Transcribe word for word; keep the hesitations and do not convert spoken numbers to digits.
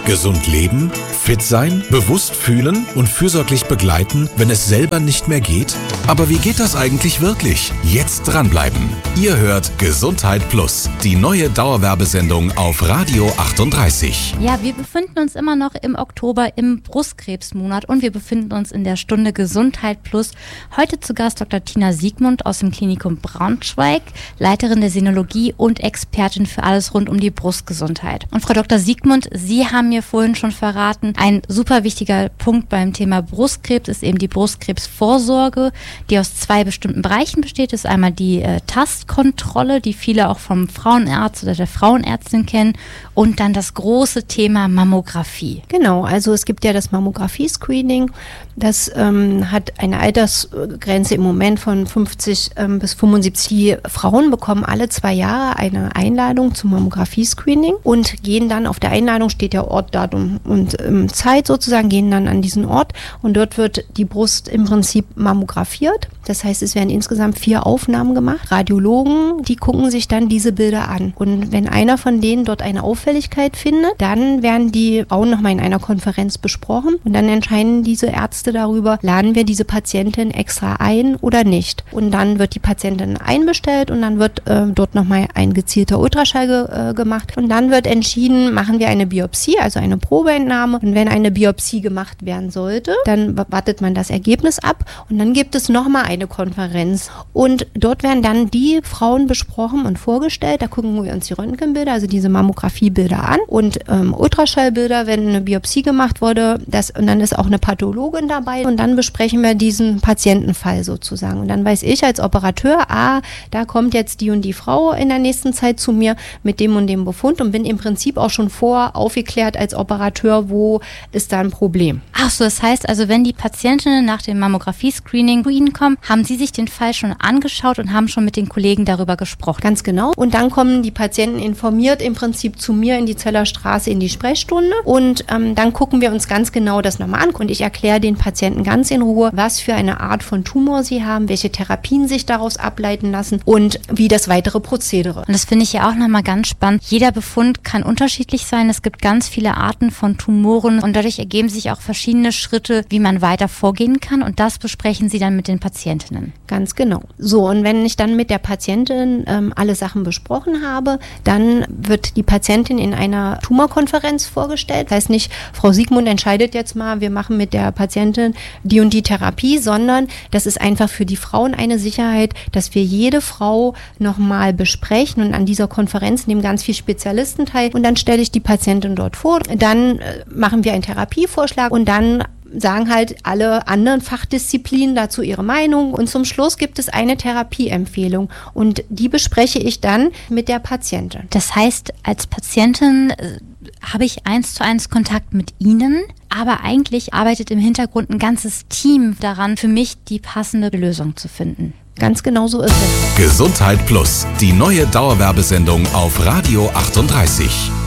Gesund leben? Fit sein? Bewusst fühlen und fürsorglich begleiten, wenn es selber nicht mehr geht? Aber wie geht das eigentlich wirklich? Jetzt dranbleiben. Ihr hört Gesundheit Plus, die neue Dauerwerbesendung auf Radio achtunddreißig. Ja, wir befinden uns immer noch im Oktober im Brustkrebsmonat und wir befinden uns in der Stunde Gesundheit Plus. Heute zu Gast Doktor Tina Siegmund aus dem Klinikum Braunschweig, Leiterin der Sinologie und Expertin für alles rund um die Brustgesundheit. Und Frau Doktor Siegmund, Sie haben mir vorhin schon verraten, ein super wichtiger Punkt beim Thema Brustkrebs ist eben die Brustkrebsvorsorge, die aus zwei bestimmten Bereichen besteht. Das ist einmal die äh, Tastkontrolle, die viele auch vom Frauenarzt oder der Frauenärztin kennen, und dann das große Thema Mammographie. Genau, also es gibt ja das Mammographie-Screening, das ähm, hat eine Altersgrenze im Moment von fünfzig ähm, bis fünfundsiebzig. Die Frauen bekommen alle zwei Jahre eine Einladung zum Mammographie-Screening und gehen dann, auf der Einladung steht ja Ort, Datum und ähm, Zeit sozusagen, gehen dann an diesen Ort und dort wird die Brust im Prinzip mammografiert. Das heißt, es werden insgesamt vier Aufnahmen gemacht. Radiologen, die gucken sich dann diese Bilder an. Und wenn einer von denen dort eine Auffälligkeit findet, dann werden die Frauen nochmal in einer Konferenz besprochen und dann entscheiden diese Ärzte darüber, laden wir diese Patientin extra ein oder nicht. Und dann wird die Patientin einbestellt und dann wird äh, dort nochmal ein gezielter Ultraschall ge- äh, gemacht und dann wird entschieden, machen wir eine Biopsie, also eine Probeentnahme. Und wenn eine Biopsie gemacht werden sollte, dann wartet man das Ergebnis ab und dann gibt es nochmal eine Konferenz. Und dort werden dann die Frauen besprochen und vorgestellt. Da gucken wir uns die Röntgenbilder, also diese Mammografiebilder an und ähm, Ultraschallbilder, wenn eine Biopsie gemacht wurde. Das, und dann ist auch eine Pathologin dabei und dann besprechen wir diesen Patientenfall sozusagen. Und dann weiß ich als Operateur, ah, da kommt jetzt die und die Frau in der nächsten Zeit zu mir mit dem und dem Befund und bin im Prinzip auch schon vor aufgeklärt als Operateur, wo ist da ein Problem. Ach so, das heißt also, wenn die Patientinnen nach dem Mammographie-Screening zu Ihnen kommen, haben Sie sich den Fall schon angeschaut und haben schon mit den Kollegen darüber gesprochen? Ganz genau. Und dann kommen die Patienten informiert im Prinzip zu mir in die Zellerstraße in die Sprechstunde und ähm, dann gucken wir uns ganz genau das nochmal an und ich erkläre den Patienten ganz in Ruhe, was für eine Art von Tumor sie haben, welche Therapien sich daraus ableiten lassen und wie das weitere Prozedere. Und das finde ich ja auch nochmal ganz spannend. Jeder Befund kann unterschiedlich sein. Es gibt ganz viele Arten von Tumoren und dadurch ergeben sich auch verschiedene Schritte, wie man weiter vorgehen kann und das besprechen Sie dann mit den Patientinnen. Ganz genau. So, und wenn ich dann mit der Patientin ähm, alle Sachen besprochen habe, dann wird die Patientin in einer Tumorkonferenz vorgestellt. Das heißt nicht, Frau Siegmund entscheidet jetzt mal, wir machen mit der Patientin die und die Therapie, sondern das ist einfach für die Frauen eine Sicherheit, dass wir jede Frau nochmal besprechen und an dieser Konferenz nehmen ganz viele Spezialisten teil und dann stelle ich die Patientin dort vor. Dann äh, machen wir einen Therapievorschlag und dann sagen halt alle anderen Fachdisziplinen dazu ihre Meinung und zum Schluss gibt es eine Therapieempfehlung und die bespreche ich dann mit der Patientin. Das heißt, als Patientin äh, habe ich eins zu eins Kontakt mit Ihnen, aber eigentlich arbeitet im Hintergrund ein ganzes Team daran, für mich die passende Lösung zu finden. Ganz genau so ist es. Gesundheit Plus, die neue Dauerwerbesendung auf Radio achtunddreißig.